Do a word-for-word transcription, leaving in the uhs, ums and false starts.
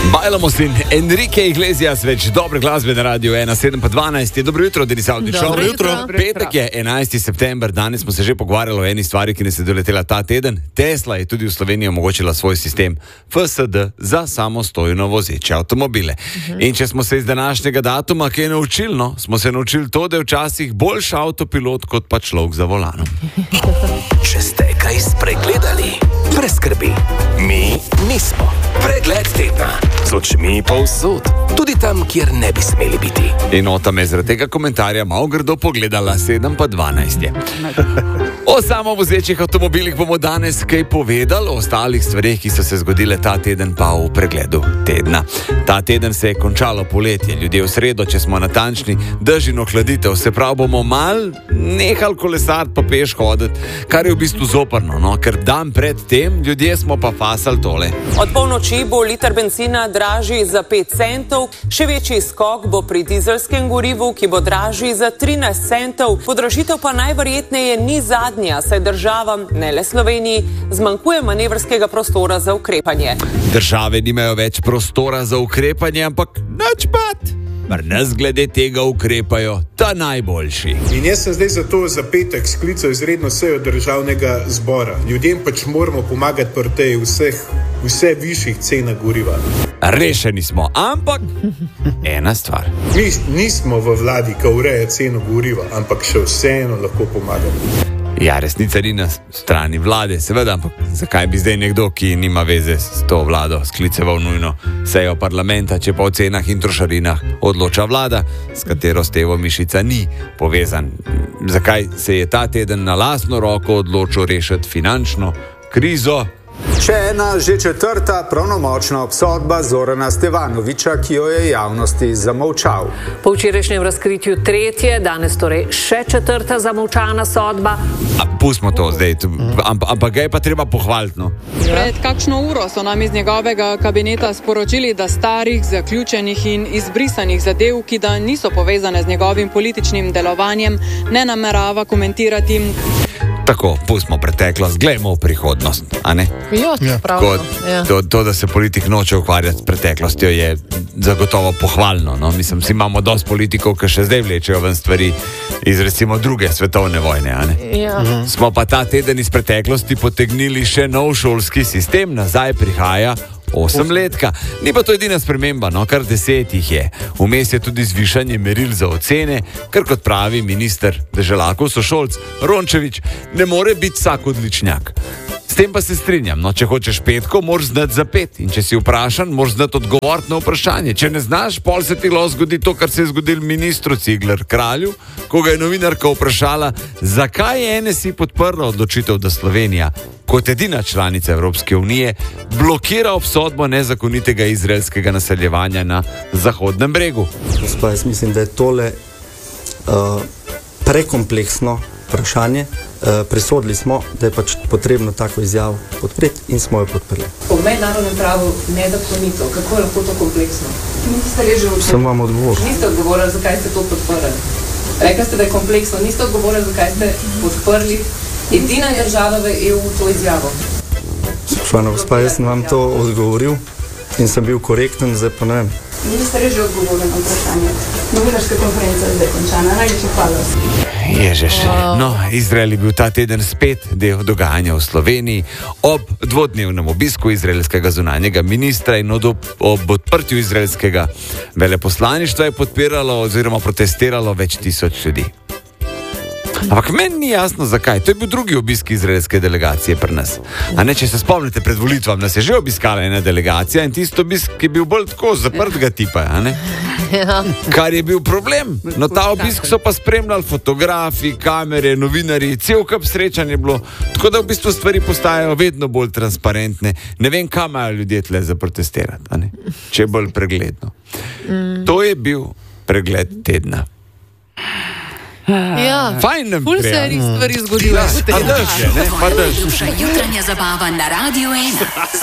Bajlamo sin Enrique Iglesias, več dobre glasbe na radiju ena sedem pa dvanajst. Dobro jutro, Denis Avdić. Dobro jutro. Petek je enajsti september, danes smo se že pogovarjali o eni stvari, ki nas je doletela ta teden. Tesla je tudi v Sloveniji omogočila svoj sistem F S D za samostojno vozeče avtomobile. Uh-huh. In če smo se iz današnjega datuma kaj naučili, no, smo se naučili to, da je včasih boljši avtopilot kot pa človek za volanom. Če ste kaj spregledali, brez skrbi, mi nismo. Pregled tedna z očmi povsod, tudi tam, kjer ne bi smeli biti. In ota me zaradi tega komentarja malo grdo pogledala, sedem pa dvanajst je. O samovozečih avtomobilih bomo danes kaj povedali, o ostalih stvareh, ki so se zgodile ta teden, pa v pregledu tedna. Ta teden se je končalo poletje, ljudje v sredo, če smo natančni, dež in ohladitev, se prav bomo mal nehali kolesariti pa peš hoditi, kar je v bistvu zoprno, no, ker dan pred tem ljudje smo pa fasali tole. Od polnoči bo liter benzina dražji za pet centov, še večji skok bo pri dizelskem gorivu, ki bo dražji za trinajst centov. Podražitev pa najverjetneje ni zadnja, saj državam, ne le Sloveniji, zmanjkuje manevrskega prostora za ukrepanje. Države nimajo več prostora za ukrepanje, ampak nič pat. Mar nas glede tega ukrepajo ta najboljši. In jaz sem zdaj zato za petek sklical izredno sejo državnega zbora. Ljudem pač moramo pomagati pri tej vseh, vse višjih cenah goriva. Rešeni smo, ampak ena stvar. Mi nismo v vladi, ki ureja ceno goriva, ampak še vseeno lahko pomagamo. Ja, resnica ni na strani vlade, seveda, ampak zakaj bi zdaj nekdo, ki nima veze s to vlado, skliceval nujno sejo parlamenta, če pa o cenah in trošarinah odloča vlada, s katero Stevo Mišica ni povezan. Zakaj se je ta teden na lastno roko odločil rešiti finančno krizo? Še ena že četrta pravnomočna obsodba Zorana Stevanovića, ki jo je javnosti zamolčal. Po včerajšnjem razkritju tretje, danes torej še četrta zamolčana sodba. A, pustimo to zdaj, ampak amp, ga je pa treba pohvaliti, no. Pred kakšno uro so nam iz njegovega kabineta sporočili, da starih, zaključenih in izbrisanih zadev, ki da niso povezane z njegovim političnim delovanjem, ne namerava komentirati. Tako, pustimo preteklost, glejmo v prihodnost, a ne? Jo, Ko, ja. to, to, da se politik noče ukvarjati s preteklostjo, je zagotovo pohvalno, no? Mislim, si imamo dosti politikov, ki še zdaj vlečejo ven stvari iz recimo druge svetovne vojne, a ne? Ja. Mhm. Smo pa ta teden iz preteklosti potegnili še nov šolski sistem, nazaj prihaja osemletka. Ni pa to edina sprememba, no, kar deset jih je. Vmes je tudi zvišanje meril za ocene, ker kot pravi minister Deželakov Sošolc Rončević, ne more biti vsak odličnjak. S tem pa se strinjam, no, če hočeš petko, moraš znati za pet. In če si vprašan, moraš znati odgovoriti na vprašanje. Če ne znaš, pol se ti lahko zgodi to, kar se je zgodilo ministru Cigler Kralju, ko ga je novinarka vprašala, zakaj je N S I podprla odločitev, da Slovenija kot edina članica Evropske unije blokira obsodbo nezakonitega izraelskega naseljevanja na Zahodnem bregu. Gospa, jaz mislim, da je tole uh, prekompleksno vprašanje. Uh, presodili smo, da je pač potrebno tako izjavo podpreti in smo jo podprli. Po mednarodnem pravu nezakonito. Kako je lahko to kompleksno? Niste reži v Sem vam odgovoril. Niste odgovorili, zakaj ste to podprli. Rekli ste, da je kompleksno. Niste odgovorili, zakaj ste podprli edina država v E U to izjavo. Spoštovana gospa, jaz sem vam to odgovoril in sem bil korekten, zdaj pa ne vem. Niste reži odgovorili na vprašanje. Novinarska konferenca je zdaj končana. Najlepša hvala. Ježeš. No, Izrael je bil ta teden spet del dogajanja v Sloveniji. Ob dvodnevnem obisku izraelskega zunanjega ministra in od, ob odprtju izraelskega veleposlaništva je podpiralo oziroma protestiralo več tisoč ljudi. Ampak meni ni jasno, zakaj. To je bil drugi obisk izraelske delegacije pri nas. A ne, če se spomnite, pred volitvami nas je že obiskala ena delegacija in tisto obisk je bil bolj tako zaprtega tipa, a ne? Ja. Kar je bil problem. No, ta obisk so pa spremljali fotografi, kamere, novinari, cel kup srečanj je bilo. Tako da v bistvu stvari postajajo vedno bolj transparentne. Ne vem, kam imajo ljudje tle za protestirati, a ne? Če je bolj pregledno. Mm. To je bil pregled tedna. Ja, fajn nam ful se je stvari zgodile. Pa drž je, ne? Pa drž. Jutranja zabava na Radiu ena.